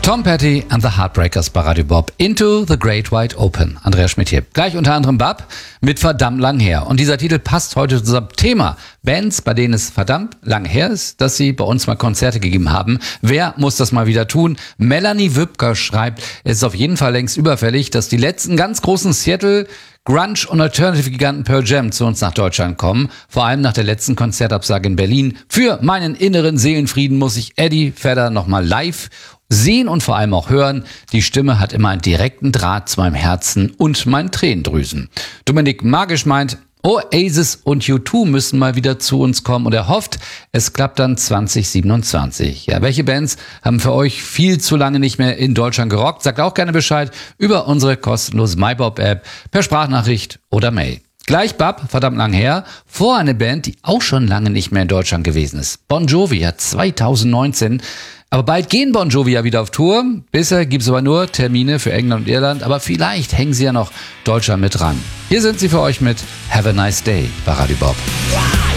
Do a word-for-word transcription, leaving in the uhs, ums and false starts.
Tom Petty and the Heartbreakers bei Radio Bob. Into the Great Wide Open. Andreas Schmidt hier. Gleich unter anderem Bab mit verdammt lang her. Und dieser Titel passt heute zu unserem Thema. Bands, bei denen es verdammt lang her ist, dass sie bei uns mal Konzerte gegeben haben. Wer muss das mal wieder tun? Melanie Wübker schreibt, es ist auf jeden Fall längst überfällig, dass die letzten ganz großen Seattle Grunge- und Alternative-Giganten Pearl Jam zu uns nach Deutschland kommen. Vor allem nach der letzten Konzertabsage in Berlin. Für meinen inneren Seelenfrieden muss ich Eddie Vedder nochmal live sehen und vor allem auch hören. Die Stimme hat immer einen direkten Draht zu meinem Herzen und meinen Tränendrüsen. Dominik Magisch meint, Oasis und U zwei müssen mal wieder zu uns kommen und er hofft, es klappt dann zwanzig siebenundzwanzig. Ja, welche Bands haben für euch viel zu lange nicht mehr in Deutschland gerockt? Sagt auch gerne Bescheid über unsere kostenlose MyBob-App per Sprachnachricht oder Mail. Gleich Bab, verdammt lang her, vor eine Band, die auch schon lange nicht mehr in Deutschland gewesen ist. Bon Jovi hat zweitausendneunzehn. Aber bald gehen Bon Jovi ja wieder auf Tour. Bisher gibt es aber nur Termine für England und Irland. Aber vielleicht hängen sie ja noch Deutschland mit dran. Hier sind sie für euch mit Have a Nice Day bei Radio Bob.